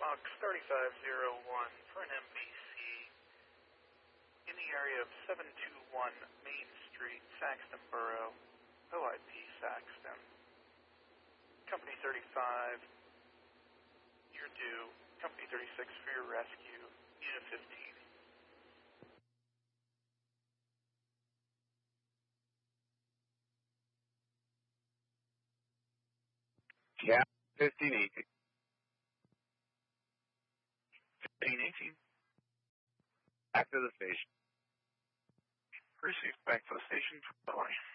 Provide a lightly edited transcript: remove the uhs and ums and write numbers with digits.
Ox 3501 for an MVC in the area of 721 Main Street, Saxton Borough, OIP Saxton. Company 35, you're due. Company 36 for your rescue, Unit 15. Yeah, 1518. 1518. Back to the station. Received back to the station. Bye-bye.